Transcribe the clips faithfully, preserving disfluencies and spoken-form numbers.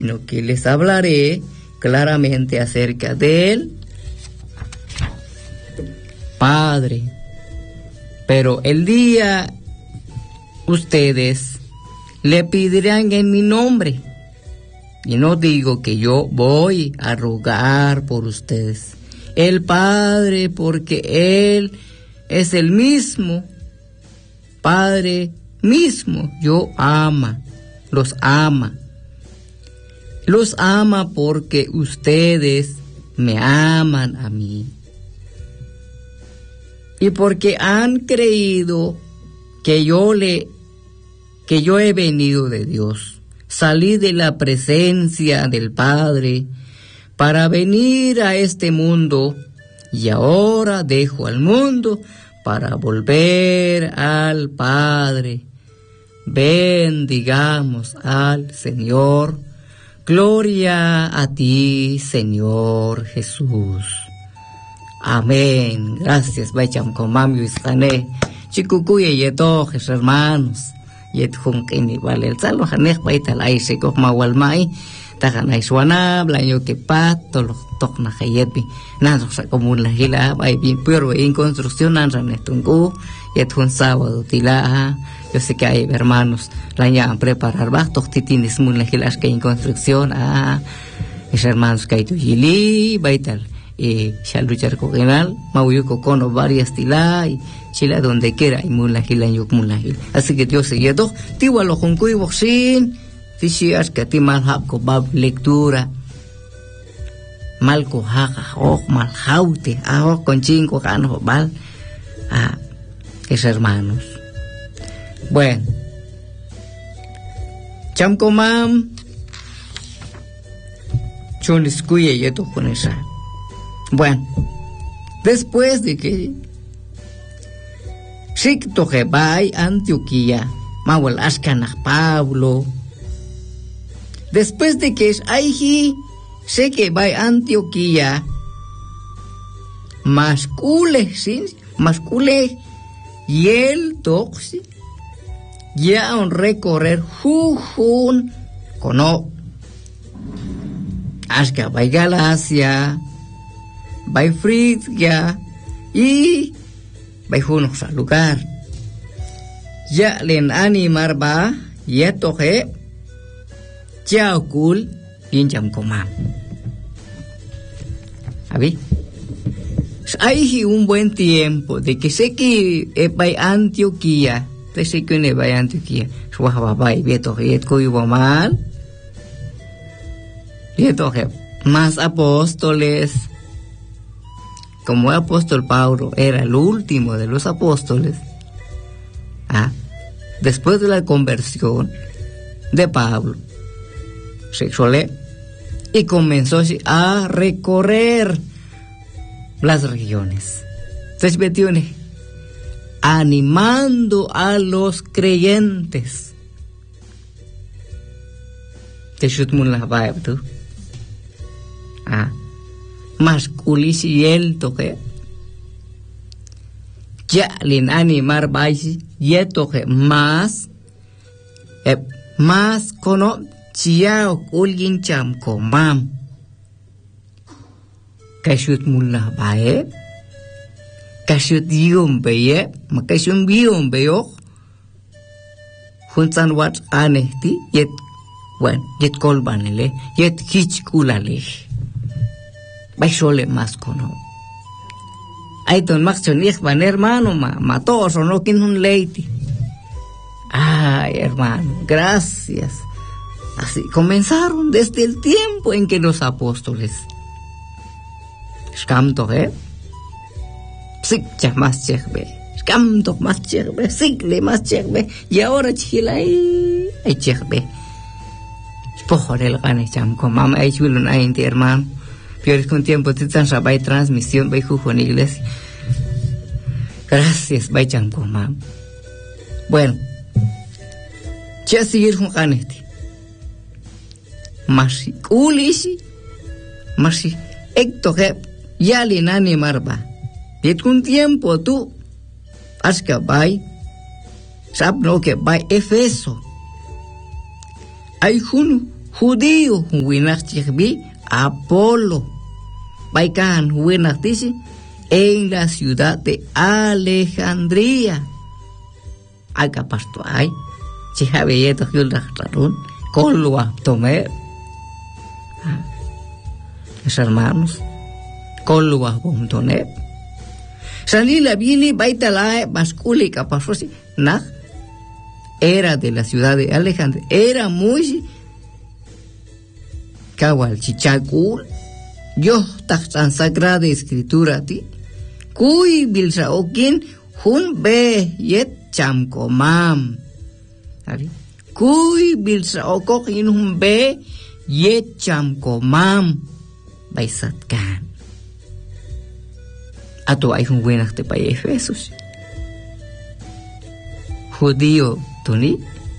sino que les hablaré claramente acerca del Padre. Pero el día ustedes le pedirán en mi nombre. Y no digo que yo voy a rogar por ustedes. El Padre, porque Él es el mismo Padre mismo. Yo ama, los ama. Los ama porque ustedes me aman a mí. Y porque han creído que yo le, que yo he venido de Dios. Salí de la presencia del Padre para venir a este mundo y ahora dejo al mundo para volver al Padre. Bendigamos al Señor. Gloria a ti, Señor Jesús. Amén. Gracias, Bacham Comam Yuisane. Chicucuye yetojes, hermanos. Yet Hunkini vale el salvo, Hanek Baital Aise Mawalmai. Taganay Suana, Blanyo que pato, los tocna Hayetbi. Nada, como una gila, vai bien, pero en construcción, Anranetungu, Yet un sábado, Tilaha. Yo sé que hay hermanos, la llaman preparar, va, toctitines muy legilas que en construcción, ah, es hermanos que hay tu gili, Baital. Y ya luchar con el Mauyuco cono varias tila y chila donde quiera y mula gila y mula gila. Así que Dios se todo tiwa lo con cuy boxin tishias que ti mal hab ko bab lectura mal ko haga o mal haute aho con cinco cano bal a es hermanos. Bueno, cham comam cholis cuye yeto con esa. Bueno, después de que Shikto Gebay Antioquía, Mawal Ashkanach Pablo, después de que es Aiji, sé que vai Antioquía, mascule, ¿sí? Mascule, y el toxi, ya un recorrer jujun, cono, Ashka vai Galacia, vai Frigia y vai junos al lugar. Ya len animar ba, ya toje, ya ocul, pincham comam. ¿Abi? Hay un buen tiempo de que sé que vai Antioquía, te sé que ne vai Antioquía, suaja vai vieto et coibo mal, vieto más apóstoles. Como el apóstol Pablo era el último de los apóstoles, ¿ah? Después de la conversión de Pablo, se solé y comenzó a recorrer las regiones. Entonces, betione, animando a los creyentes. Te shutmun la vibe, tú. Ah. Masculis y el toque ya lin animar baisi y toque más eh, más cono chiao kulgin cham comam kashut mulla bae kashut yum beye makashum bium beyo hunsan wat anehti yet wen yet kolbanele yet hich kulale vai sole más cono. Hay ton maxon ich van hermano ma matos o no kin un leiti. Ay, hermano, gracias. Así comenzaron desde el tiempo en que los apóstoles. Scamto, ¿eh? Sí, ya más chegbe. Scamto más chegbe, sigle más chegbe. Y ahora chila ay, ay chegbe. Spojor el gane cham con mamá ay chulun ay hermano. Peor con tiempo te tan rabay transmisión bay jujo en iglesia. Gracias bay chanco mam. Bueno, ya seguir con canete. Masi ulisi, masi ecto que ya le nani marba. Y con tiempo tú has que bay, sab no que bay Efeso. Hay junu judío huinak chikbi Apolo baikan huinak tisi en la ciudad de Alejandría acá pasto ay chihabeyeto yulda rarun kolwa tomer los hermanos kolwa bomtoner salila viene baitala basculi capazosi na era de la ciudad de Alejandría, era muy kawal chichakul yo tan sagrada escritura ti kuy bilsa okin hun be yet chamkomam ari kuy bilsa okokin hun be yet chamkomam baisatkan ato ay hun buenas te pa Efesos judío tuni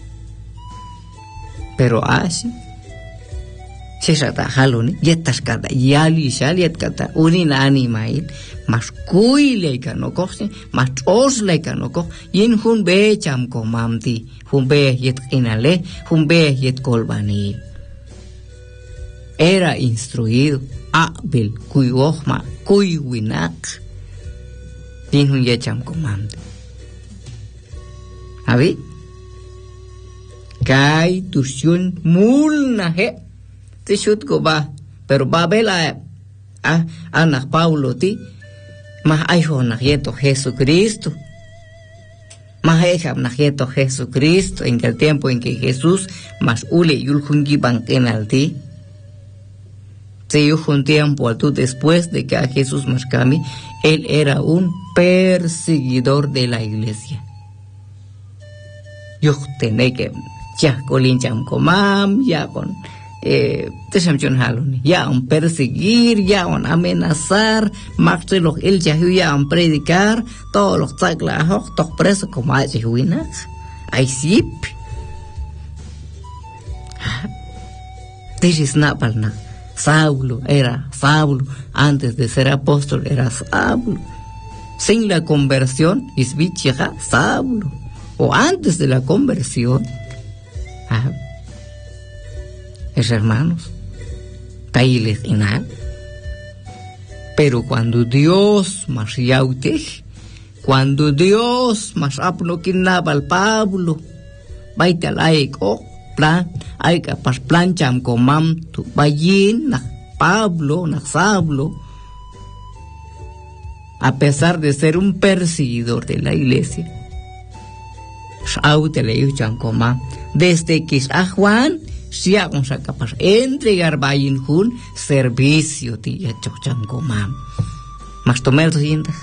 pero así se trata haloni yetas kada yali shaliet kata unin animail mas kuile kano koxe mas os le kano ko yin hun be cham komamti hun be yet inale hun be yet kolbani era instruido abel kuyojma kuywinak yin hun ye cham komamti abi kai tusyun mulna he tishut go ba pero babela a anak Paulo ti más hijo najeto Jesucristo más hija najeto Jesucristo en el tiempo en que Jesús más ule yulhungi banquen al ti se yo un tiempo al tú después de que a Jesús más cami él era un perseguidor de la iglesia yo tenía que ya colincham comam ya con eh ya un perseguir ya un amenazar más de los el ya ya un predicar todos los taclajos todos presos como hay ruinas hay sip this is not palna Saulo era Saulo antes de ser apóstol era Saulo sin la conversión es bichija Saulo o antes de la conversión ah, es hermanos tailes inal pero cuando Dios más yaute cuando Dios más apno kinaba al Pablo baita laiko plan ay capaz plancham comam tu bayin na Pablo na Saulo a pesar de ser un perseguidor de la iglesia Saute le yuchan comam desde que a Juan si hagan capaz entregar bayin hun servicio tía chochan comam más tomar siguientes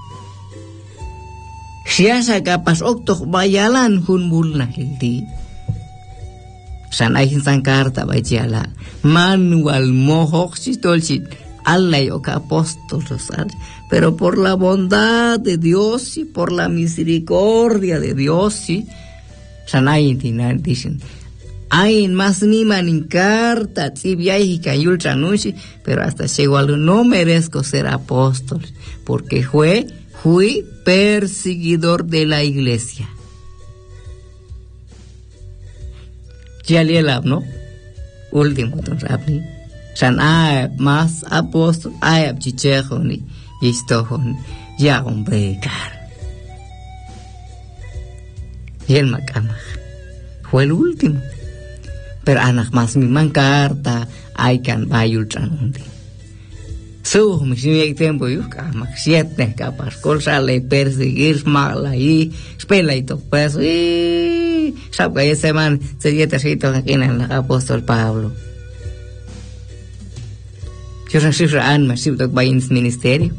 si hace capaz octo bayalan hun mulna hildi sanay san carta bayala manual mohok si tolchit Allah yo que apóstolos pero por la bondad de Dios y por la misericordia de Dios y sanay dicen hay más ni manin carta si viaje que ayul chanunchi pero hasta llegó al no merezco ser apóstol porque fue fui perseguidor de la iglesia ya le ¿no? Último entonces abni san hay más apóstol hay abchichejoni y esto ya hombre car y el macama fue el último pero anak mas mi man carta ay kan bayul tranundi so mi si tiempo yo kamak siete capaz cosa le perseguir mal ahí espela y to pues y sabe que ese man se dieta sito aquí en el apóstol Pablo yo recibí an mas si to bayin ministerio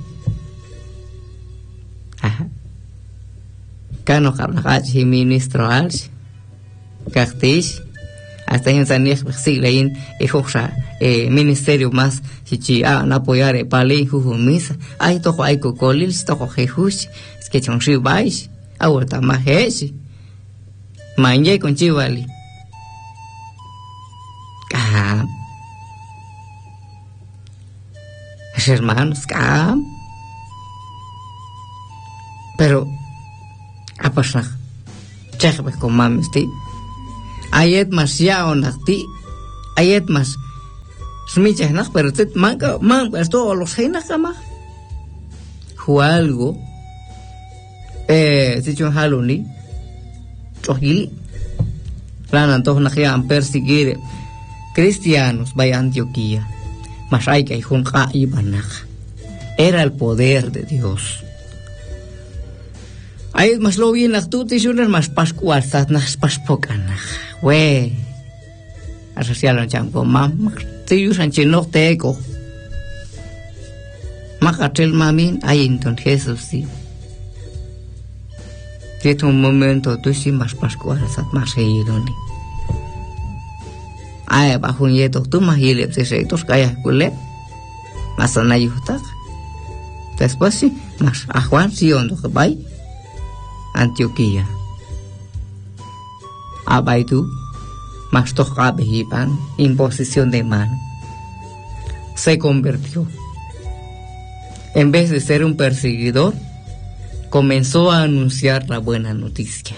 aha kano kabna kachi ministro alch kaktish hasta en sanich siglein e hoxa eh ministerio más si a apoyar e pale juju misa ay to ay ko kolil to jejus es que chon shi vais ahorita más ese manje con chivali ah hermanos ah pero a pasar cheque con mami ayet masya onakti ayet más smichas nak pero te manca man pues todos los heinas kama algo eh si chon haloni chohili planan todos najian perseguir cristianos vaya Antioquía mas hay que junca y banaj era el poder de Dios. Ahí más lo bien las tú te unas más pascual estás nas paspocanas we asociaron champo mam te usan chino teco macatel mamin ahí entonces Jesús sí tiene un momento tú sí más pascual estás más seguido ni ay bajo un yeto tú más y le se tos calla cule más anayuta después sí más a Juan sí ondo que vai Antioquía abai tu más toca behipan imposición de mano se convirtió en vez de ser un perseguidor comenzó a anunciar la buena noticia.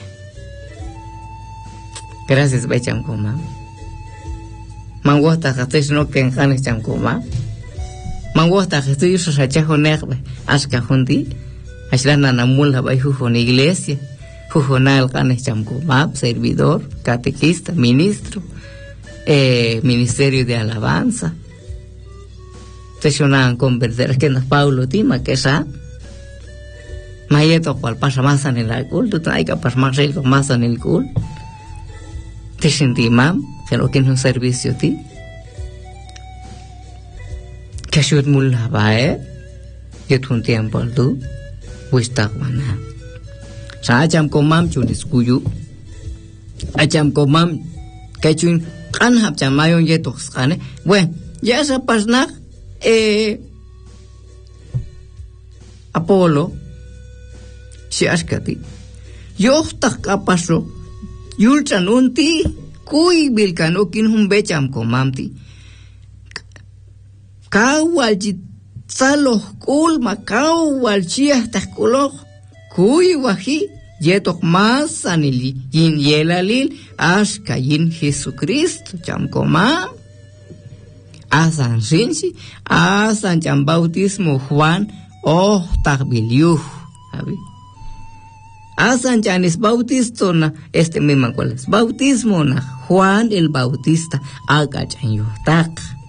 Gracias becham koma manguasta haces no que enjanes cham koma manguasta estoy yo sachajo nerve aska hundi ashlana namula bai jujona iglesia jujonal ganes cham koma servidor catequista ministro eh, ministerio de alabanza te sonan convertir que no Paulo tima que esa mayeto cual pasa más en el culto trae capaz más el más en el culto te sentí mam que lo que es un servicio a ti que ayud mulla bae yo tu un tiempo al tú wista wana sa acham komam chunis kuyu acham komam que chun kan hab chamayon yeto skane bueno ya esa pasna eh Apolo si askati yo tak kapaso yulchan unti kuy bilkan okin hum becham komamti kawal ji salo kulma kawal chia takulo kuy wahi yetok mas anili yin yelalil aska yin Jesucristo cham komam asan sinsi asan cham bautismo Juan oh takbiliu abi asan chanis bautisto na este mismo cual es bautismo na Juan el Bautista aga chanyo tak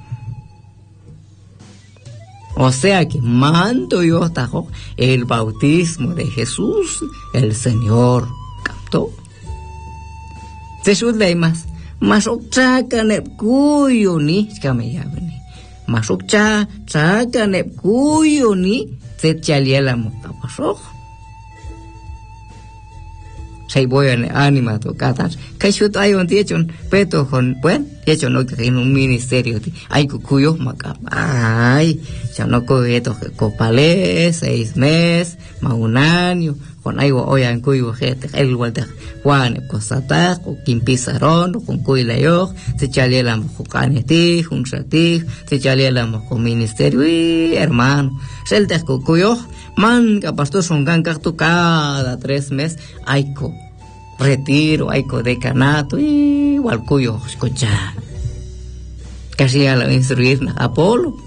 o sea que mando yo tajo el bautismo de Jesús el Señor captó Jesús le más más okcha ne kuyo ni kame yabni más okcha chaka ne kuyo ni se chaliela mo tapaso sei voy a anima to catas que yo hay un hecho peto con buen hecho no que en un ministerio hay cuyo maca ay ya no coeto copale seis meses más un año con algo hoy en cuyo gente el vuelta Juan cosata o quien pizarrón con cuyo leo se chale la mocaneti un sati se chale la con ministerio y hermano el de cuyo man capaz son gangas tu cada tres meses hay co retiro hay co decanato y igual cuyo escuchar casi a la instruir Apolo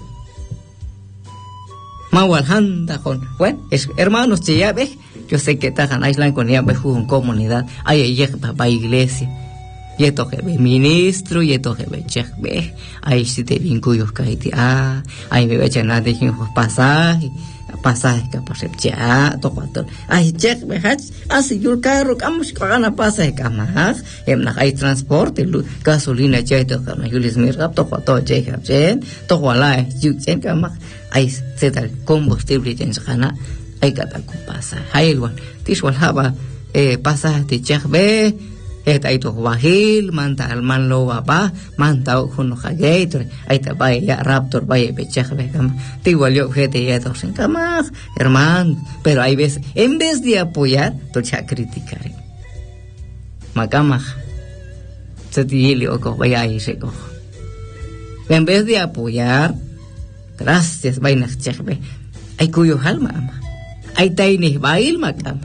Mawalhanda con bueno es hermanos ya ve yo sé que tajan aislan con ya beju en comunidad hay ya para iglesia y esto que ve ministro y esto que ve check ve ahí si te vinculos caiti ah ahí me ve nada de un pasaje pasaje capaz ya to cuatro ay check me hach así yo el carro vamos a ganar pasaje camas en la hay transporte gasolina ya to que yo les mira to cuatro ya ya to wala yo chen camas ahí se da combustible en sana hay que dar pasaje hay igual tiswal haba eh pasaje de check ve eta itu wahil manta alman lo apa manta uno hageitro ahí te vaya ya raptor vaya pechaj ve cama te igual yo gente ya dos en cama hermano pero hay veces en vez de apoyar tú ya criticar macama se tiene o co vaya ahí se co en vez de apoyar gracias vaina chaj ve hay cuyo alma hay taine bail macama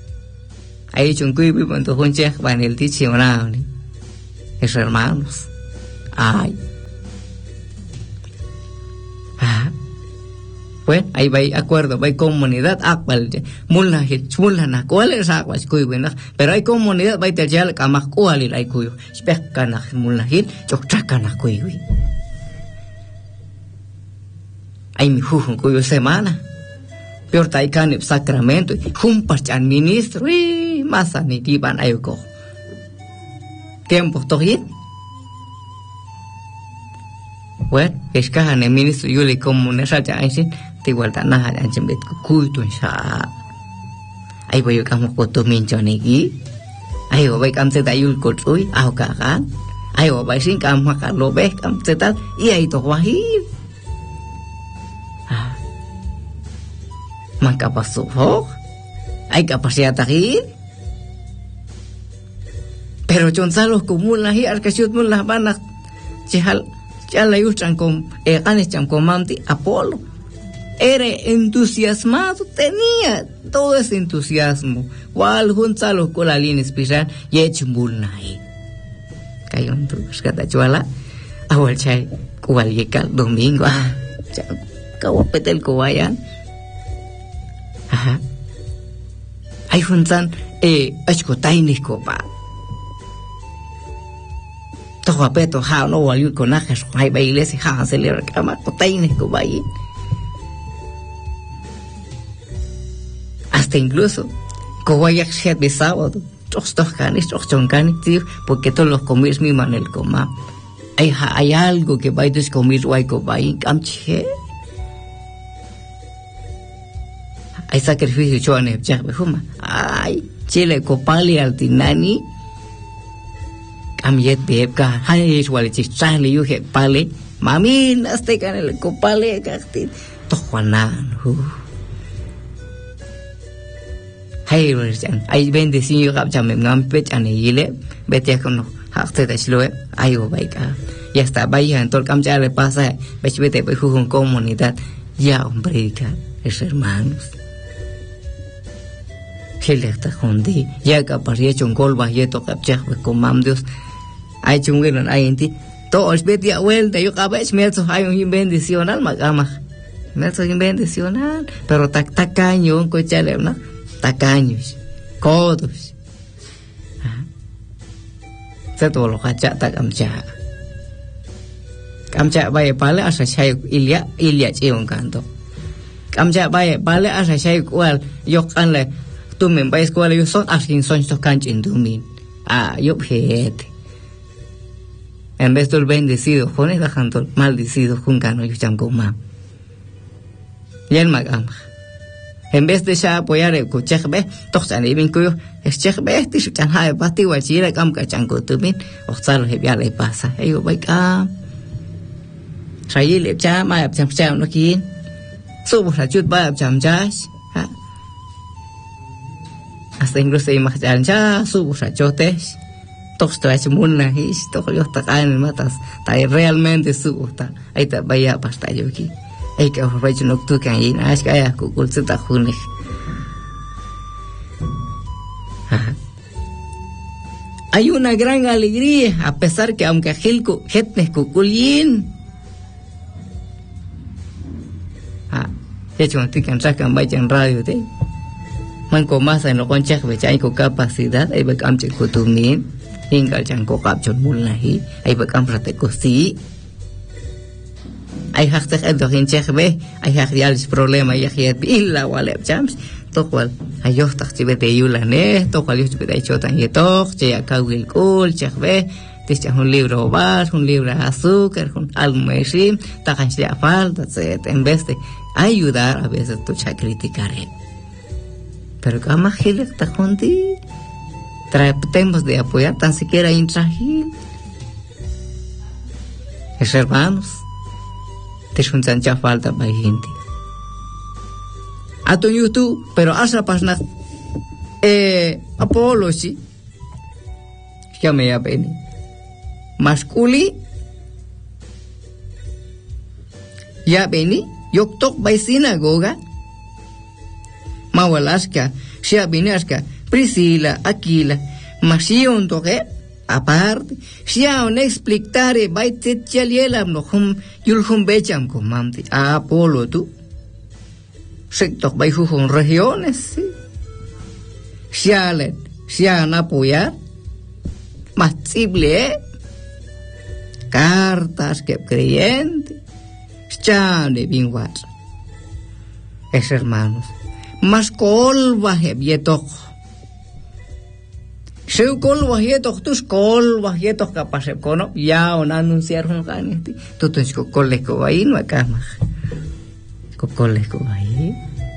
hay hecho un cuipo con tu junche van el tichi ni esos hermanos Ay. Ah. Bueno, ahí va acuerdo, va comunidad actual, mulna hit, mulna na, ¿cuál es agua? Pero hay comunidad, va a tener ya la más cuál y la cuyo, especana, mulna hit, chocachana cuyo. Hay mi jujo cuyo semana, peor taikan sacramento, jumpas al ministro, y masa ni tiban ayuko. Tiempo tohit. Bueno, es que el ministro yo le comunidad ya en igual tan nada en chembet kuitu insha ai boy kamu koto mincho niki ai boy kam se tayul kotui au kakan ai boy sin kam makan lobe kam setal iya itu wahid ah maka pasuho ai capacidad tagir pero chonsalos común la hi arkasiut mun la banak chihal chala yustan kom e kanes cham komamti Apolo. Era entusiasmado, tenía todo ese entusiasmo. Wal junzalo con la línea especial y hecho mulnai. Cayó un truco, catachuala. Awal chay, cual yekal domingo. Ah, kawapetel kuwayan. Ajá. Ay junzan, eh, achko tainis ko pa. Toja peto, ha, no waliu con ajas, hay bailes y ha, celebra cama, ko tainis ko bayin. Hasta incluso, como hay acción de sábado, todos los canes, todos los canes, porque todos los comis mi man el coma. Hay, hay algo que va a descomer, guay, que va a ir, camche. Hay sacrificio, yo en el chat, me fuma. Ay, chile, copali, altinani. Cambiet, bebka, hay es igual, chistale, yo que pale. Mami, naste can el copale, cactin. Tojuanan, uh. Hay hay bendecido que ya me han pechado en el vete con los actos de chloe hay o vaya ya está vaya en todo el campo ya le pasa vete vete pues con comunidad ya hombre es hermanos que le está jondi ya que apareció un gol bajeto que ya con mamdios hay chungueron hay en ti todo es vete a vuelta yo cabez me eso hay un bendición al magama me eso un bendición pero tac tacaño un cochale no tacaños, codos. Se todo lo cacha ta kamcha. Kamcha vaya pale asa chay ilya ilya chion canto. Kamcha vaya pale asa chay cual yo canle tu men vais cual yo son askin son to canchin tu min. Ah, yo pete. En vez del bendecido, con el canto maldecido con cano yo cham goma. Y el magam. En vez de ya apoyar el cochebe, todos han ido cuyo es chebe, ti chan hai pasti wachira kam ka chan ko tumin, oxalo he ya le pasa. Ayo bai ka. Sai le cha ma cham cham no kin. Su bo sa chut ba cham chas. Ha. Hasta incluso imaginan ya su bo sa chotes. Todos te vas mun na his, todos yo ta kan matas. Ta realmente su ta. Ai ta vaya pasta yo ki. Hay que ofrecer un octubre que hay en las calles que ocultan tajunes. Hay una gran alegría a pesar que aunque Gilco jetnes cuculín. Ah, de hecho me tican sacan vaya en radio de. Man con masa en lo conchas que hay con capacidad hay que amche cutumín. Ingal chanco capchon mulahi hay que amrate cosi. Hay hasta que el hinchas ve, hay hasta el problema y hay illa walep chams, todo cual hay yo hasta que vete yulane, todo cual yo te he hecho tan yeto, che acá el cool, chave, te echas un libro bar, un libro de azúcar, un almuerzo, tajan ya falta, etcétera. En vez de ayudar a veces tú ya criticaré, pero que más gil está contigo, tratemos de apoyar tan siquiera intragil, es hermanos. Te juntan ya falta para gente. A tu YouTube, pero hasta pasna eh Apolo sí. Ya me ya peni. Masculi. Ya peni, yo tok by sinagoga. Mawalaska, Shabinaska, Priscila, Aquila, Masion toque, aparte ya un explicare baitet chalielam no hum yulhum becham con mamti Apolo tú sector baihu con regiones sí ya le ya han apoyar más simple ¿eh? Cartas que creyente ya de bien guacho es hermanos más colva hebieto seu colva hebieto tus colva hebieto capaz cono ya on anunciar un ganete tú tens co coleco ahí no acá más co coleco ahí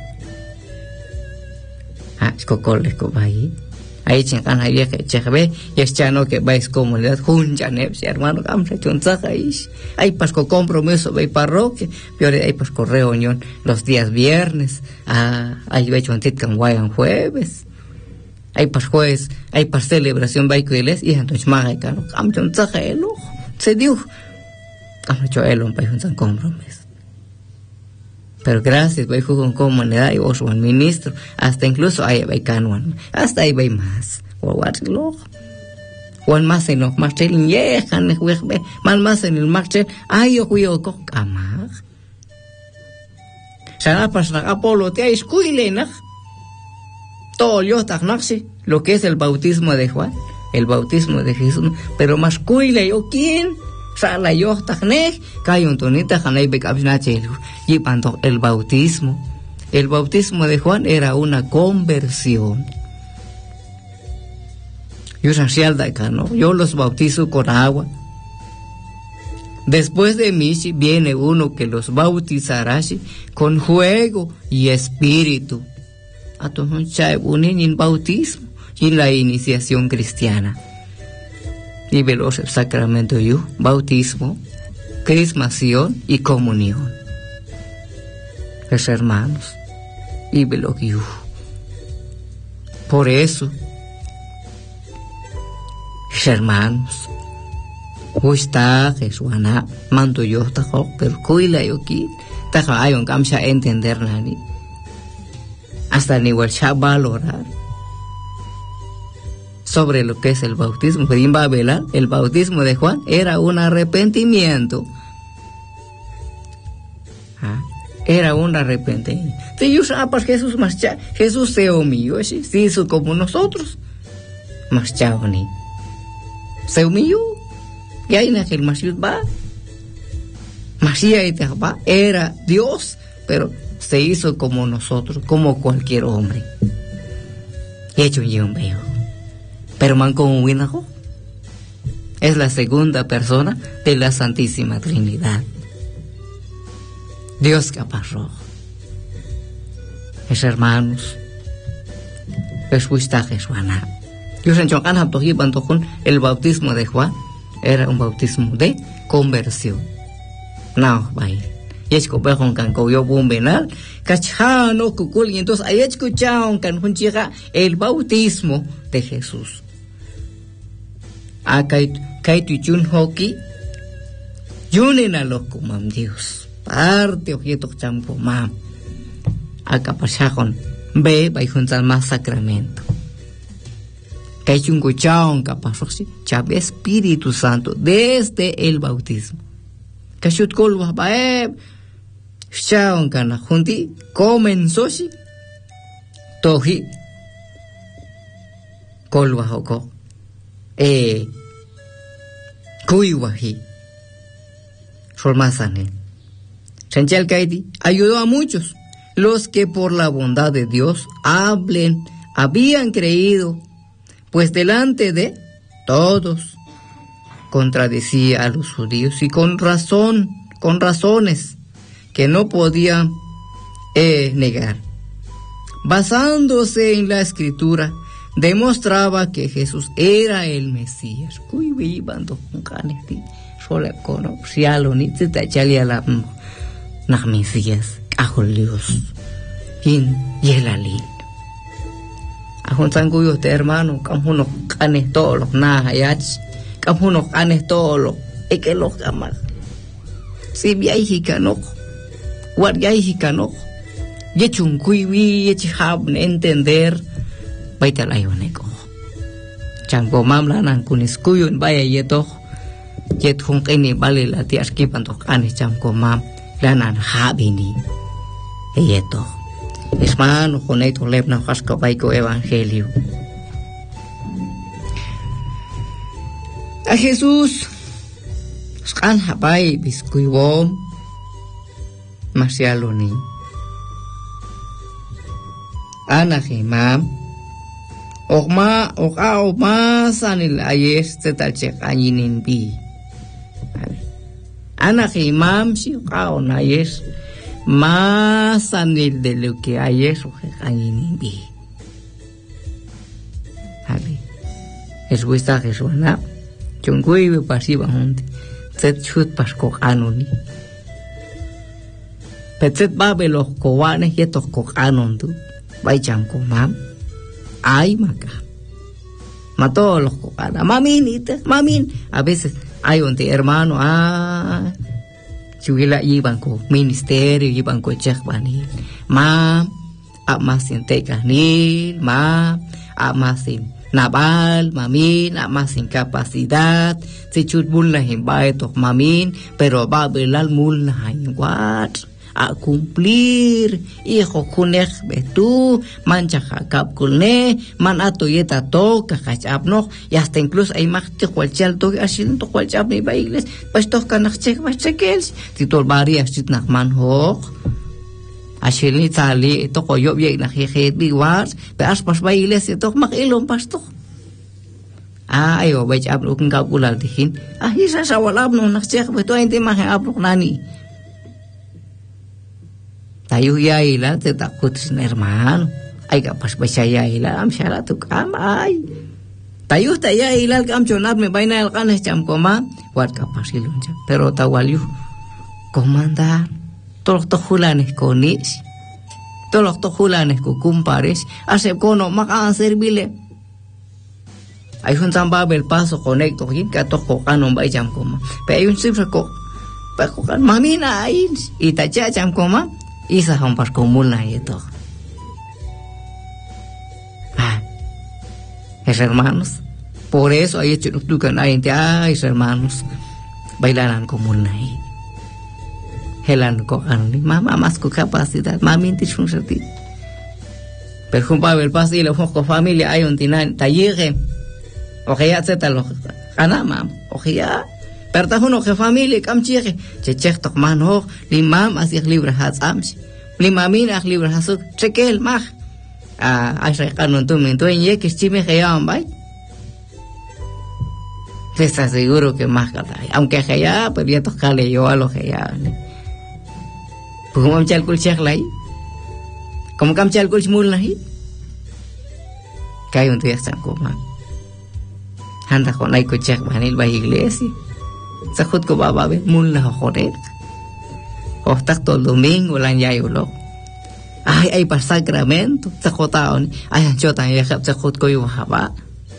ah co coleco ahí ahí chingan ahí que chebe y es chano que vais comunidad junta ne hermano camsa chunza ahí hay pasco compromiso ve parroquia peor hay pasco reunión los días viernes ah hay ve chuntit can guayan jueves hay pas jueves hay pas celebración vai cueles y entonces maga cano cam chunza elo se dio cam cho elo un país un compromiso. Pero gracias, voy con comunidad y vos un ministro, hasta incluso ahí va canuan, hasta ahí va más, o lo, o más en los marchel, yehan, mal más en el marchel, ay yo cuido con camar. Sana pasar Apolo te escuilena, todo yo tagnarse, lo que es el bautismo de Juan, el bautismo de Jesús, pero más cuile yo quién. Sala yo tagnek cayó un tonita janay becabinachelu y panto el bautismo el bautismo de Juan era una conversión. Yo social de acá, ¿no? Yo los bautizo con agua. Después de mí viene uno que los bautizará con fuego y espíritu. A todos chay unen en bautismo y en la iniciación cristiana. Y veloz el sacramento yo, bautismo, crismación y comunión. Los hermanos, y veloz yo. Por eso, los hermanos, hoy está Jesús, mando yo, tajo, pero cuila yo aquí, tajo, hay un camcha entender nani, hasta ni igual ya valorar. Sobre lo que es el bautismo, el bautismo de Juan era un arrepentimiento. ¿Ah? Era un arrepentimiento. Entonces, pues Jesús más chao, Jesús se humilló, ¿sí? Se hizo como nosotros. Más chao, ni. Se humilló. Y ahí en aquel Mashiach va. Mashiach va. Era Dios, pero se hizo como nosotros, como cualquier hombre. Y hecho un veo. Pero man como Winajo es la segunda persona de la Santísima Trinidad. Dios capaz rojo. Es hermanos. Es Huistaje Juana. Yo se enchoncan a toji bantojun el bautismo de Juan era un bautismo de conversión. No, vaya. Y es que con canco yo bombenal, cachano cucul y entonces ahí escucharon can llega el bautismo de Jesús. Acá hay tu chun hoki, yunen a los comam Dios, parte objeto champo mam. Acá pasajon, ve, va y juntar más sacramento. Que hay un cuchón capaz, chave Espíritu Santo, desde el bautismo. Que chut colva, va, eh, chaon cana, junti, comenzó, si, toji, colva hoko. Eh, Cuiwaji, Solmazane. Sanchal Kaiti ayudó a muchos, los que por la bondad de Dios hablen, habían creído, pues delante de todos contradecía a los judíos y con razón, con razones que no podían eh, negar. Basándose en la Escritura, demostraba que Jesús era el Mesías. Cuy vivando con canesti, solo cono, si a lo ni te tachalia la na Mesías, a Dios, in yelalin. A juntan cuyo te hermano, camunos canes todos los nahayach, camunos canes todos los, es que los gamas. Si viaji canojo, guardiaji canojo, yechun cuy vi, yechhab entender. Baita la ibaneko. Chango mam lanan kunis kuyun baya yeto yet hung ini bali la ti askipan tok ane chango mam lanan habini yeto isman kunai to lebna hasko baiko evangelio a Jesús skan habai biskuiwom masialoni ana himam Okma, oka, okma, sanil ayes, tetalchek anyinin bi. Anak imam si oka on ayes, ma sanil de lo que ayes, oka anyinin bi. Hali, es vuestra jesuana, chungui be pasiva hunde, tet chut paskok anoni. Petet babelo kowane yetok kok anondu, baycham komam. Ay, maca. Mató los cocadas. Maminita, mamin. A veces hay un hermano, ah, chugila iban con ministerio, iban con chekbanil. Ma, a más sin tecanil, ma, a más sin naval, mamin, a más sin capacidad. Si chut bulla en baetos, mamin, pero va a velar mulla en wat. A cumplir hijo kunek betu mancha jakab kulne man ato yeta toca kachab no y hasta incluso hay más te cualquier toque así to cualquier ni bailes pues toca nach check más checkels si tol bari así nach man ho así ni tali to koyo bien nach je biwas pas pas bailes to mak ilom pasto ah ayo bai ab lu kan kulal dihin ah isa sawalab no nach check betu ente mah ab nani tayo yaila te takut hermano ay kapas basa yaila am syara tu kam ay tayo ta yaila kam chonat me baina el kanes cham koma wat kapas ilunja pero tawaliu comandar tolos to hulanes konis tolos to hulanes ko kumpares asep kono maka servile ay hun tamba bel paso conecto hin ka to ko kanon bai cham koma pe ay un sifra ko pa ko kan mamina ay itacha cham koma isa hampas komulna itu. Ah, es hermanos. Por eso hay hecho tukan ay ay hermanos. Bailaran komulna ahí. Helan ko anli mama mas ko capacidad, mami tisun sati. Pero jumpa el pas y la ko familia hay un tinan tayere. Ojeya zeta lo kana mam. Ojeya Perta huno ke familie kam chire che chek tok man ho limam asih libra hats ams limamin ach libra hasuk chekel mach a ashe kanon tu min tu ye que chime que ya bai te estás seguro que más kata aunque que ya pero ya tocale yo a lo que ya pues como chal kul chek lai como kam chal kul mul nahi kai un día san koma handa con ai ko chek banil ba iglesia sa khut ko baba be mul na joder o tak todo domingo lan ya yo lo ay ay pa sacramento sa khotaon ay cho tan ya khap sa khut ko yo haba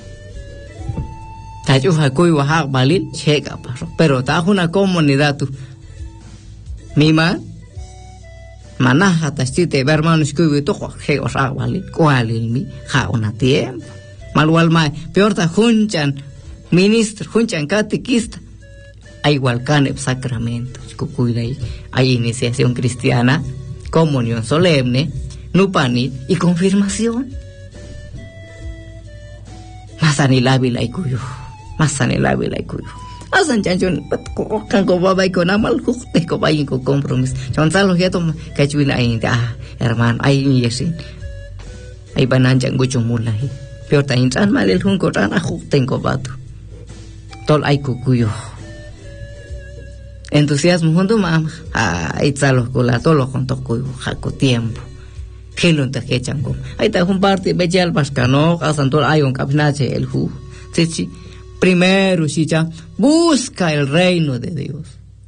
ta ju ha ko yo ha balil cheka pa pero ta una comunidad tu mima mana hata site hermanos ko yo to he os ha balil cualil mi ha una tiempo malwal mai peor ta junchan ministro junchan catequista hay igualcane sacramentos, cucuiday, hay iniciación cristiana, comunión solemne, nupanit y confirmación. Masani labila y cuyo, masani labila y cuyo. Asan chanchon, kan ko babay ko namal hukte ko bayin ko compromise. Chonsalo yato kachuina ay ah hermano ay yesin. Ay bananjang gucho mulai. Pero ta insan malil hun ko tan hukte ko batu. Tol ay kukuyo. Entusiasmo junto mam ay tsalos ko la tolo junto ko hako tiempo kelon ta kechango ay ta un parte bejal pascano asantol ay un capnache el hu chichi primero chicha busca el reino de Dios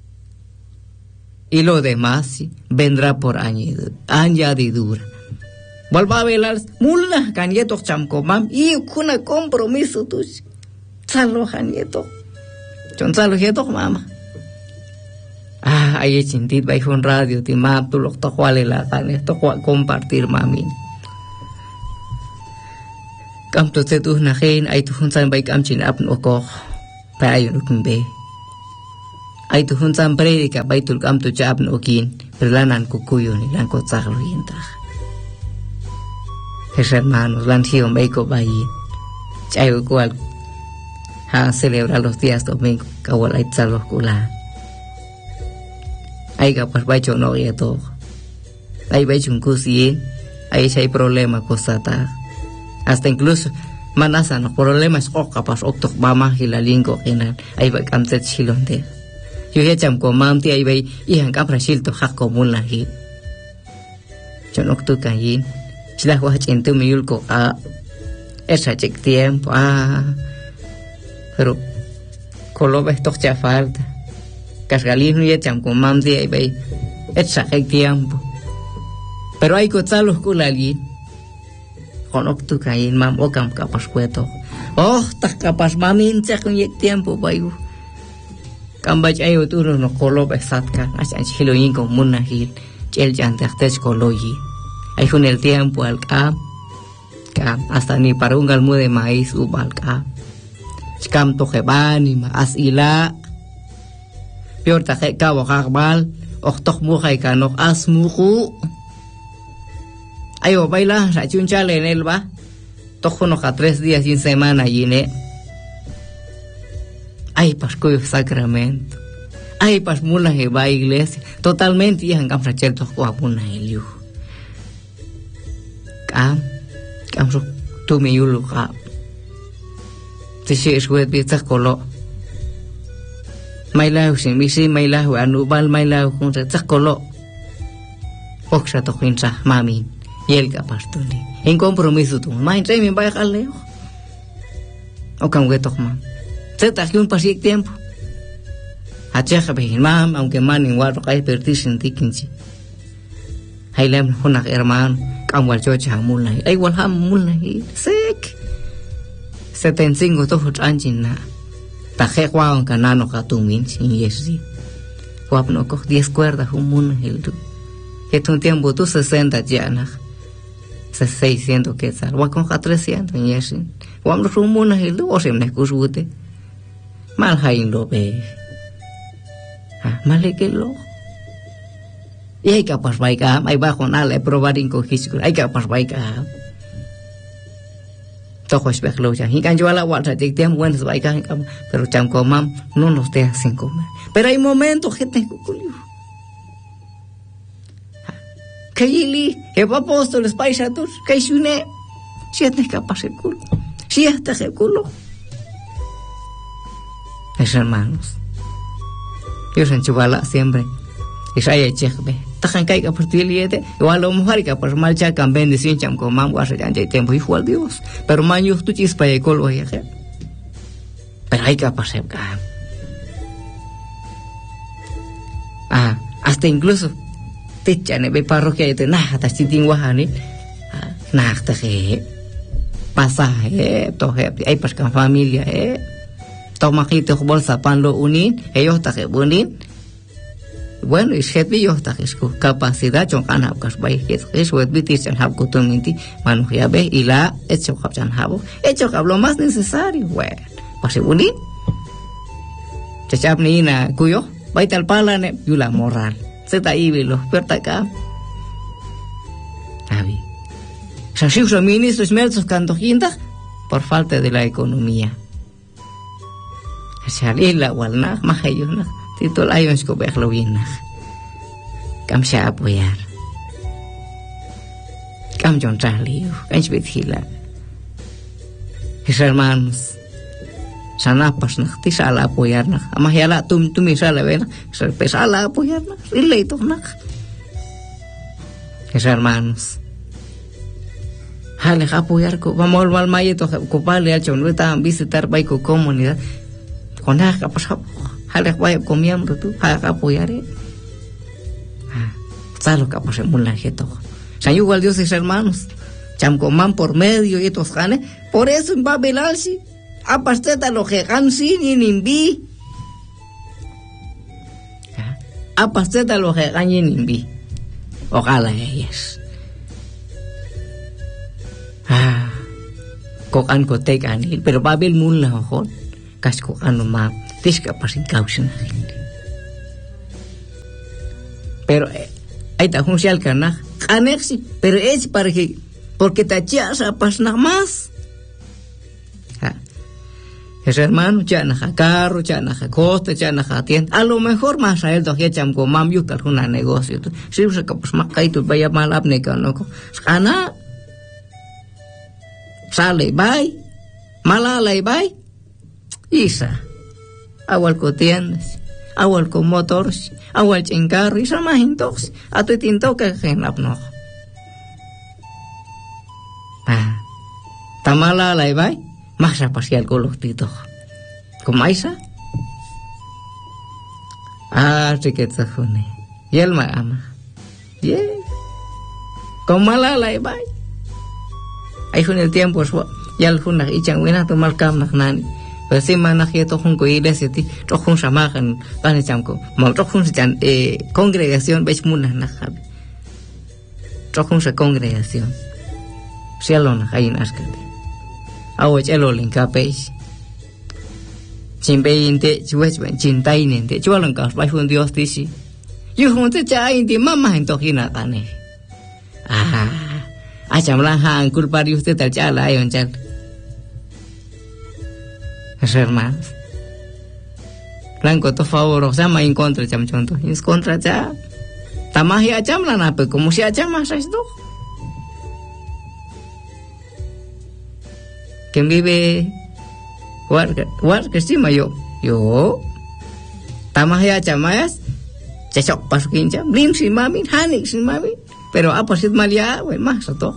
y lo demás sí, vendrá por añadidura vuelva a velar mulla canieto chamco mam y kuna compromiso tu tsalo canieto chon tsalo yeto mama. Ah, ay chintit bai fun radio ti map tu lok to kwale la kan to kwa compartir mami. Kam to te tu na hen ai tu hun san bai kam chin ap no ko pa ai no kumbe ai tu hun san predica bai tu kam tu chap no kin perlanan kukuyo ni lan ko tsaglo yinta hermanos lan hiyo bai ko bai chai ko al ha celebrar los días domingos kawal ai tsalo kula ai ka pas bai cho no ya to ai bai chung kusin ai hay problema cosata hasta incluso manasa no problemas o capaz octok mama hilalingo kenan ai ba kamtet chilonde yo ya cham ko mam ti ai bai i han kapra shilto hak komun la hi chon okto kayin chila wa chintu miul ko a esa chek tiempo ah pero koloba estos cha falta casgalino ya cham ko mam ti ai bai esa chek tiempo pero hay que estar los culalí con octu cain mam o cam capas cueto oh tak capas mamin cha con yek tiempo bayu cambach ayo tu no colo besatka asan chiloyin con munahil chel jante tes coloyi hay con el tiempo al cam cam hasta ni para un galmu de maíz ubal cam cam to hebani ma asila peor ta ke ka wakbal oktok mu kai kanok asmuku ayo baila la chunchale en el va tojo no a tres días sin semana yine ay pasco sacramento ay pas mula que va a iglesia totalmente y han camfrachel to ko apuna eliu cam cam so tu me yulu ka te se suet bita kolo maila sin bisi maila anu bal maila kun ta kolo oksa to kinsa mami y el capaz tú ni en compromiso tú más entre mi vaya al leo o can que toma se ta que un pasi tiempo a cheja be mam aunque man igual que perder sin tikinchi hay lem una hermano cam wal chocha mula ay wal ham mula sek setenta y cinco to anjina ta je juan canano ka tu min sin yesi guap no co diez cuerdas un mun el tu que tu tiempo tu sesenta ya na seiscientos quetzal wa con trescientos yesin wa am rumuna hildo o sem ne kusute mal hain lo be ha male que lo y hay que pas baika hay bajo nada probar inco hisku hay que pas baika to khos beklo ja hikan yo la wa ta tek tem buen baika pero cham ko mam no nos te hacen comer pero hay momentos que te kukulio Kayili, que va apóstoles paisatos, que shune, si es capaz el culo, si hasta el culo. Mis hermanos, yo soy chuvala siempre, y saya chekbe, tajan kai ka pertiliete, igual lo mejor que por marcha can bendición cham con mam guasa ya tiempo hijo al Dios, pero man yo tu chispa de colo ya que, pero hay que pasar acá. Ah, hasta incluso tichane be parroquia de nah ta chiting wahani nah ta he pasaje to he ay pas kan familia eh to makito bolsa pan lo unin ellos ta he bunin bueno es que yo ta es capacidad chon kan hab kas bai es es wet bitis chan hab kutuminti manu ya be y la hecho hab chan habo hecho hab lo más necesario bueno pase bunin chachap ni na kuyo bai tal palane yula moral se ta ibi los perta acá abi sa si usa ministros mertos canto quinta por falta de la economía salir la walna mahayuna titol ayon ko beklo bien kam sha apoyar kam jon trali kan chbithila mis hermanos sana pas nak ti sala apoyar nak ama yala tum tum sala ven sala apoyar nak ile to nak mis hermanos hale apoyar ko vamos al mayo to ko pale al chon ta visitar bai ko comunidad con nada pas hale vai ko miembro tu ha apoyar ah salo ka pas mun la jeto san igual Dios es hermanos cham coman por medio y estos ganes por eso en Babelalsi apasteta lo que gansin y nimbi apasteta lo que ganin nimbi ojalá ellas ah kokan ko take anil pero Babel mun la hon kas ko ano ma tiska pasin kausin pero ay ta hun sial kana anexi pero es para que porque ta chiasa pas na más ha es hermano ya na carro ya na costa ya na tienda a lo mejor más a él do ya cham ko mam yu kar una negocio si usa que pues makai tu vaya mal apne ka no ko ana sale bye malala bye isa awal ko tiendas awal ko motors awal chingar isa mahintos atu tinto ka henap no ah tamala bye más pasial con los titos como isa ah chiquita jone y el ma ama yeah como malala bye ay con el tiempo ya el juna y changuina tomar cam nani pues si mana que to jun ko iglesia ti to jun samahan pan chamko mo to jun chan eh congregación ves muna na habe to jun se congregación si alona hay en askate awo chelo linka page chimbe inte chuech ben chintai nente chualon ka bai fun dios ti si yu jun te cha inte mama en to hina tane ah achamla han culpar y usted tal chala ayon chal hermanos blanco to favor o sea ma en contra cham chonto en contra cha tamahi achamla na pe como si achama esto que vive war war que sí mayo yo tamahi achamas chachok pasukin cham lim sin mami hanik sin mami pero apa sit malia bueno más todo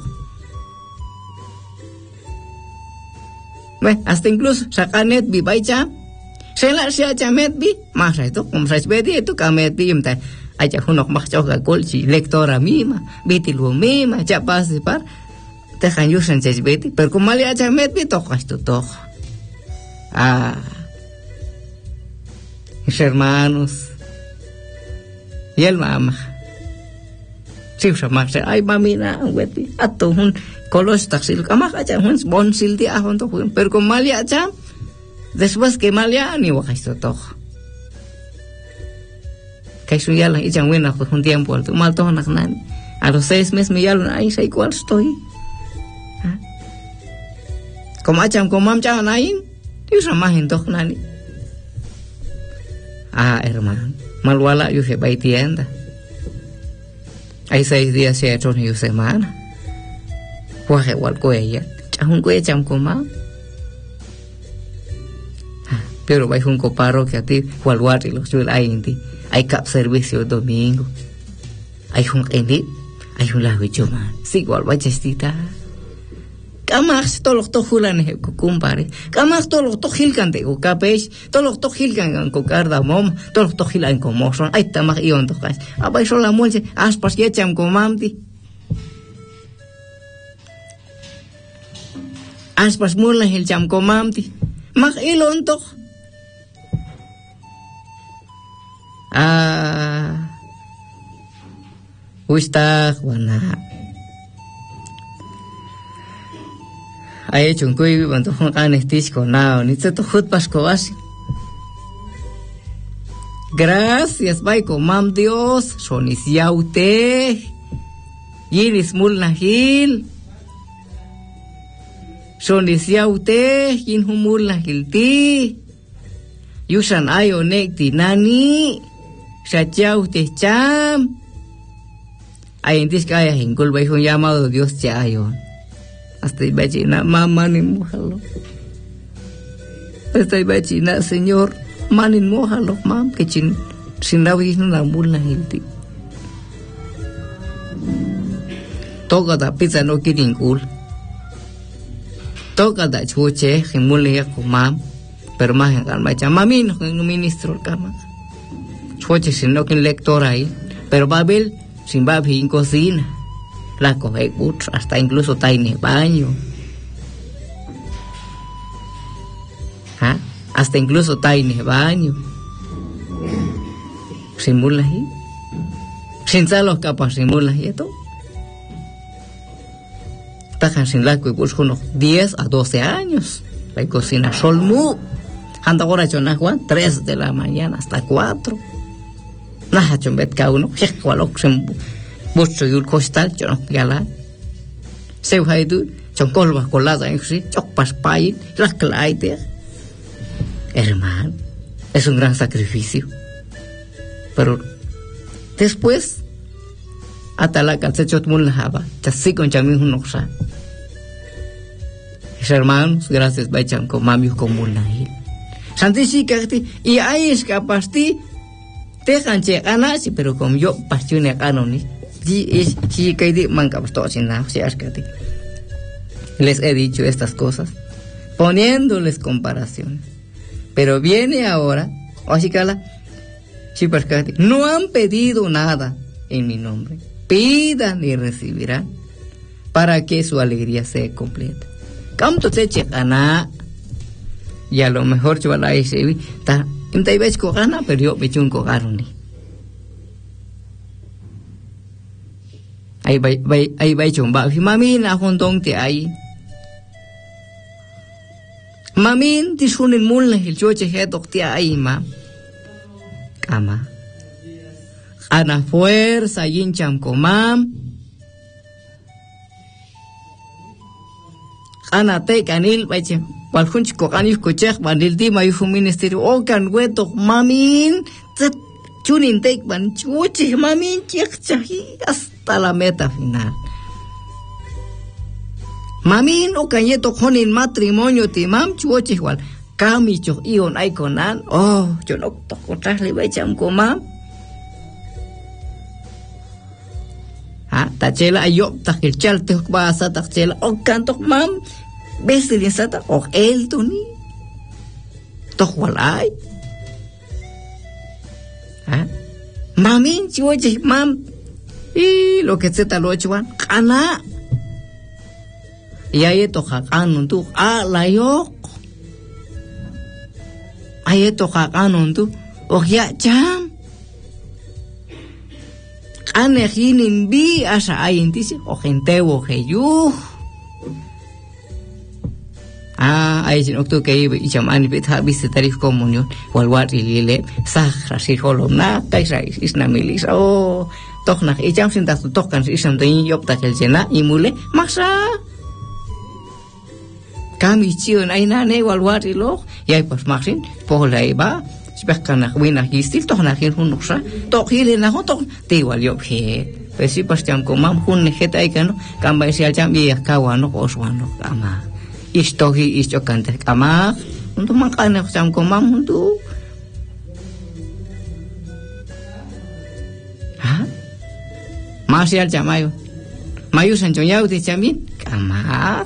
bueno hasta incluso sacanet bi baicha sela sia chamet bi más esto como se ve itu kamet bi imta aja hunok mah choka kolchi lectora mima bitilu mima cha pasipar te khanyusan se beti pero como malia chamet bi toca esto todo ah mis hermanos y el mamá si usa más ay mamina weti atto hun kolos taksil kama aja hun bonsil dia hun to hun pero con malia aja después que malia ni wa esto todo que su ya la yjan buena un tiempo tu mal to nak nan a los seis meses me ya ay sai cuál estoy como aja con mam cha nain y usa más en to nani ah hermano malwala yo se vai tienda hay seis días se ha hecho ni semana pues igual cuella un cuella cham coma pero vais un coparo que a ti cual guardi los chul hay en ti hay cap servicio domingo hay un endi hay un lago chuma sí igual va chestita kamas todos los tojulan he kumpare kamas todos los tojilkan de ukapes todos los tojilkan con cardamom todos los tojilan con moson ay tamak ion tokas abay sola mulse aspas ya cham komamti aspas mulan hil cham komamti mak ilon tok ah uista wana hay hecho un cuello cuando un anestésico nada ni te tohut pasco así gracias vai comam Dios sonisia usted yiris mulnahil sonisia usted yin humulnahil ti yusan ayonek tinani sachia usted cham hay en disca hay en culpa un llamado Dios chayon hasta ibachina mama ni mohalo hasta ibachina señor manin mohalo mam que chin sinawi na mulna hilti toga da pizza no kidding cool toga da chuche himule ko mam pero más en calma cha mami no un ministro kama chuche sin no kin lector ahí pero Babel sin babi en cocina la coge mucho, hasta incluso está en el baño. ¿Ah? Hasta incluso está en el baño. Simula ahí. Sin saber los capas, simula ahí todo. tajan sin la que pues unos diez a doce años. La cocina solmu. Anda ahora chonagua tres de la mañana hasta cuatro. Naja chombet ka uno. Jekualok sem mucho yul costal chono yala. Se haidu chon colba colada en sí. Chokpas pain la claite. Hermano, es un gran sacrificio. Pero después hasta la calcechot mulhaba. Chasi con chamin unoxa. Hermanos, gracias baicham con mamius con mulnahil. Santishi kati y ahí es capaz ti te canche ganas pero como yo pasione canoni di es si que di manca todo sin nada si es que les he dicho estas cosas poniéndoles comparaciones pero viene ahora así que la si porque no han pedido nada en mi nombre pidan y recibirán para que su alegría sea completa. ¿Cómo te eche gana? Y a lo mejor yo la hice ta imtai ves ko gana pero yo me chun ko garuni ai bai bai ai bai chong ba hi mami na hon dong ti ai mamin ti sunin mul na hil choche he dok ti ai ma kama ana fuerza yin cham ko mam ana te kanil bai chem wal hunch ko kanil ko chek banil di mai fu ministerio o kan weto mamin tet chunin tek ban chuchi mamin chek chahi hasta la meta final mamin o kan yeto honin matrimonio ti mam chuchi wal kami cho ion ai konan oh yo no to ko trasli bai cham ko mam ha ta chela ayop ta kil chal te ba sa ta chela o kan to mam ves el insata o el toni to walai ha mamin chiwoje mam y lo que se ta lo chuan kana y ahí to hakan tu a la yo ahí to hakan tu o ya cham ane hinin bi asa ayintisi o gente o heyu ah ay sin octo que y chamani beta viste tarif comunión walwat ilile sahra si holomna kaisa isna milisa o tokna y cham sin ta tokan isam de yop ta kelcena imule masa kami chion ay na ne walwat ilo y pues maxin pola iba spekana wina histil tokna hin hunuksa tokile na hotok te wal yop he pues si pas cham komam hun heta ikano kamba si al cham bi kawano oswano kama istohi isto kante kama untuk makan aku sam komam untuk ha masih al chamayo mayu sanchonya uti chamin kama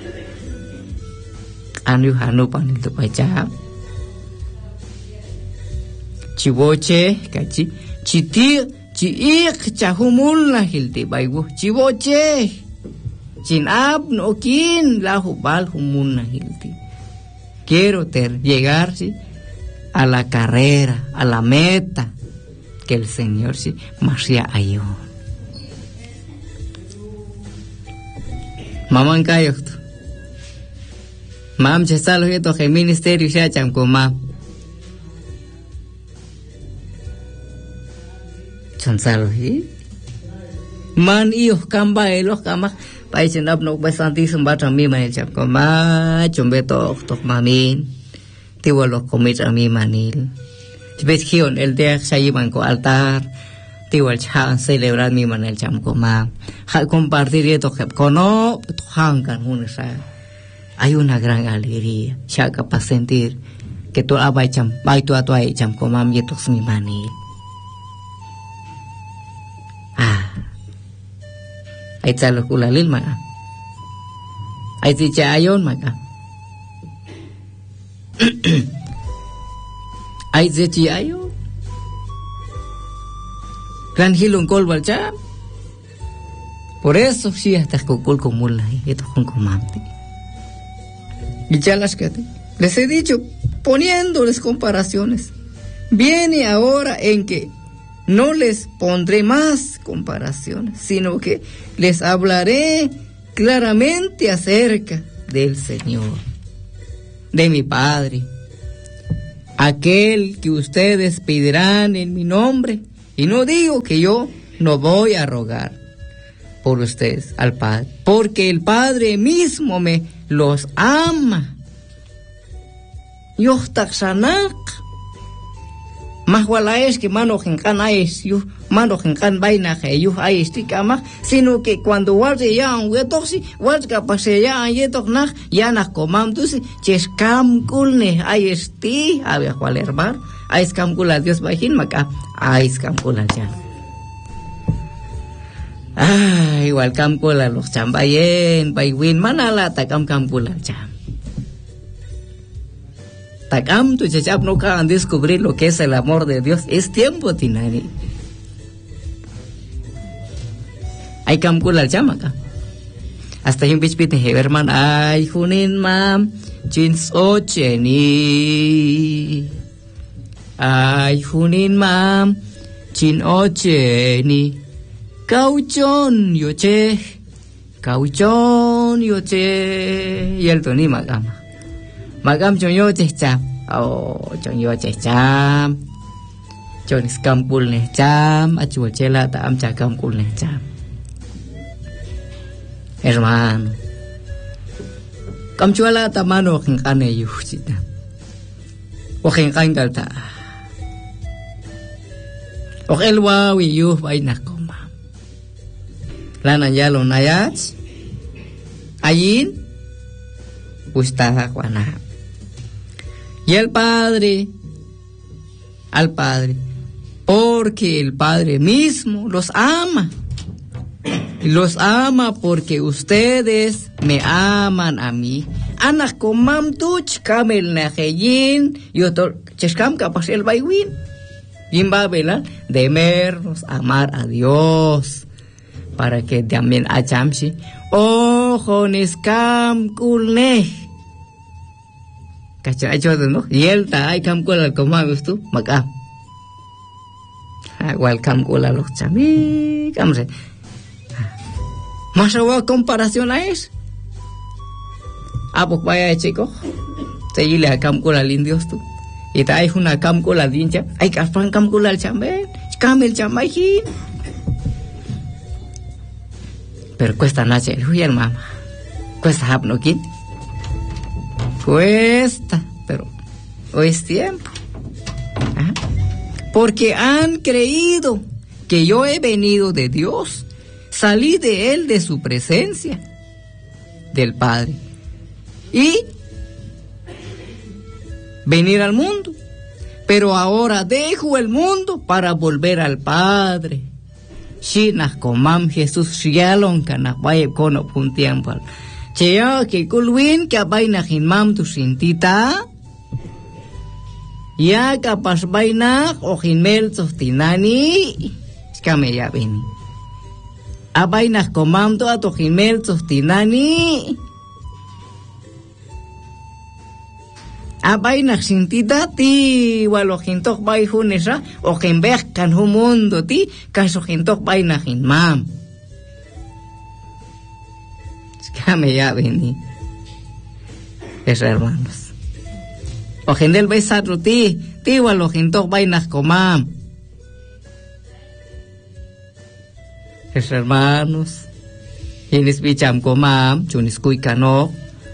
anu hanu panil tu baca ciboche kaci citi ciik cahumul na hilti baibu ciboche Chinab no kin la jubal humuna hilti. Quiero ter llegar sí a la carrera, a la meta que el Señor sí masia ayo. Mamá kayo to. Mam chesalo yeto que ministerio sea cham ko mam. Chansalo hi. Man iyo kamba elos kama paichin up no basanti sembata mi manil chap ko ma chombe to to mamin tiwalo komit ami manil tibet hion el de sayiman ko altar tiwal chan celebrar mi manil cham ko ma ha compartir esto que cono to hangan unsa hay una gran alegría ya capaz sentir que to abai cham bai to atoi cham ko mam yeto mi manil ay tsalo kulalil maka ay ti chayon maka ay ze chayon gran hilong kol balcha por eso sí hasta kokol komula esto con comante y chalas que les he dicho poniéndoles comparaciones viene ahora en que no les pondré más comparaciones, sino que les hablaré claramente acerca del Señor, de mi Padre, aquel que ustedes pedirán en mi nombre. Y no digo que yo no voy a rogar por ustedes al Padre, porque el Padre mismo me los ama. Yo taxanak más wala es que mano genkan es yo mano genkan vaina que yo hay estica más, sino que cuando guarde ya un huetoxi guarda pase ya un huetoxna ya nas comam tu si chescam kulne hay esti a ver cuál herbar hay scam kula Dios bajin maka hay scam kula ya. Ah, igual cam kula los chambayen baiwin manala takam cam kula ya. Takam tu chachap no acaban de descubrir lo que es el amor de Dios. Es tiempo, tinani. Ay kam kula chamaka. Hasta yung bichpit ni Heberman ay hunin mam chins ocheni. Ay hunin mam chin ocheni. Kauchon yoche. Kauchon yoche. Y el toni magama. Magam chong yo cheh cham. Oh, chong yo cheh cham. Chong skam kul neh cham. Achua chela ta am chakam kul neh cham. Hermano. Kam chuala ta mano kengkane yuh chita. O kengkan kalta. O elwa wi yuh bay nakoma. Lanan yalo nayach. Ayin. Ustaha kwana. Y el Padre, al Padre, porque el Padre mismo los ama. Y los ama porque ustedes me aman a mí. Anak komam tuch kamel najeyin, yotor cheskam kapas el baiwin. Yimba vela demernos amar a Dios. Para que también achamsi. Ojo neskam kulne. Kacha acho no yelta ay kam kula koma gusto maka igual kam kula los chami kamse más agua comparación a eso ah pues vaya chico te yile a kam kula lindios tú y ta hay una kam kula dincha ay kaspan kam kula el chambe camel chamaji pero cuesta nace el huyar mama cuesta hapno kit. Cuesta, pero hoy es tiempo. ¿Ah? Porque han creído que yo he venido de Dios, salí de Él, de su presencia, del Padre, y venir al mundo. Pero ahora dejo el mundo para volver al Padre. Shinas komam Jesús shialon kana vaya kono puntiampal. Chea que kulwin que abaina hinmam tu sintita ya kapas baina o hinmel tostinani skame ya beni abaina komam to ato hinmel tostinani abaina sintita ti walo hintok bai hunesa o hinbek kan humundo ti kaso hintok baina hinmam. Déjame ya venir. Es hermanos. O gendel besatro ti, ti wa lo gentok vainas comam. Es hermanos. Yenis bicham comam, chunis kuikano.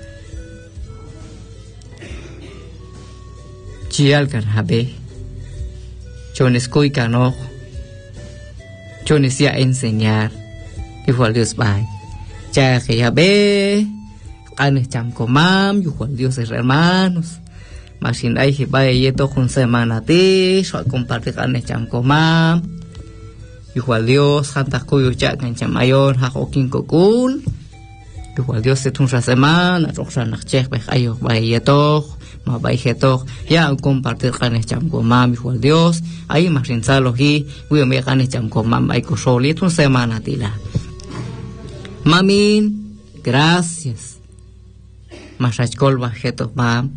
Chial kan habe. Chunis kuikano. Chunis ya enseñar. Igual Dios bye. Ya que ya ve, canes cham comam, yujual Dios es hermanos. Mas sin ahí que vaya yeto con semana ti, so compartir canes cham comam. Yujual Dios, jantas cuyo ya que en chamayon, jajokin kokul. Yujual Dios es una semana, roxa nachech, bejayo vaya yeto, ma vaya yeto, ya compartir canes cham comam, yujual Dios. Ahí mas sin saloji, voy a me canes cham comam, hay cosoli, es una semana tila. Mamin, gracias. Masachkol bajeto mam.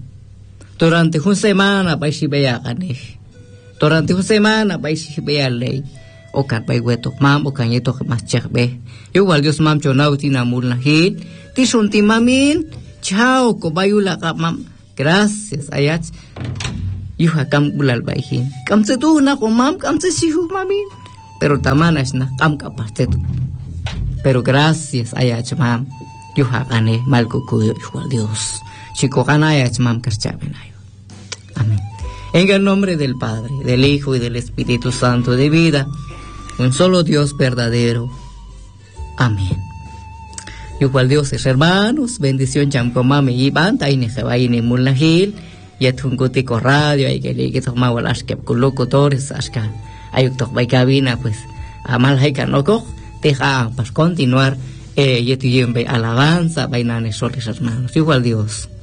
Durante una semana vais a ver ganej. Durante una semana vais a ver ley. o kat bay weto mam o kanyeto mas chekbe igual Dios mam chonau tina mulnahil tishun timamin chao ko bayula ka mam gracias ayach yuha kam bulal bayhin kam se tu na ko mam kam se sihu mamin pero tamanas na kam kapastetu pero gracias ayach mam yuha kane malko kuyo igual Dios chico kana ayach mam karchabenayo amén. En el nombre del Padre, del Hijo y del Espíritu Santo de vida, un solo Dios verdadero. Amén. Igual Dios es hermanos, bendición chamcomame y banta y nejevaine mulnahil, y atungutico radio, hay que le que tomaba las que con locutores, hasta hay que tomar cabina, pues, a mal hay que no cojo, deja, pues, continuar, eh, y tu alabanza, vaina, hermanos, igual Dios.